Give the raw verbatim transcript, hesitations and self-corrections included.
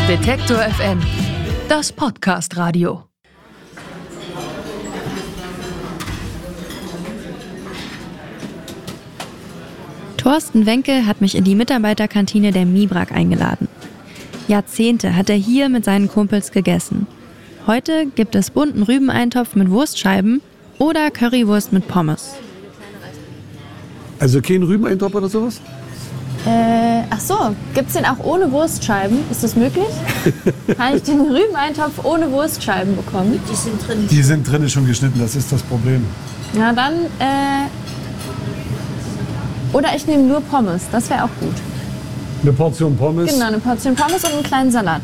Detektor F M, das Podcast-Radio. Thorsten Wenke hat mich in die Mitarbeiterkantine der Mibrak eingeladen. Jahrzehnte hat er hier mit seinen Kumpels gegessen. Heute gibt es bunten Rübeneintopf mit Wurstscheiben oder Currywurst mit Pommes. Also kein Rübeneintopf oder sowas? Äh, ach so, gibt's den auch ohne Wurstscheiben? Ist das möglich? Kann ich den Rübeneintopf ohne Wurstscheiben bekommen? Die sind drin. Die sind drinnen schon geschnitten, das ist das Problem. Na dann, äh... Oder ich nehme nur Pommes, das wäre auch gut. Eine Portion Pommes. Genau, eine Portion Pommes und einen kleinen Salat.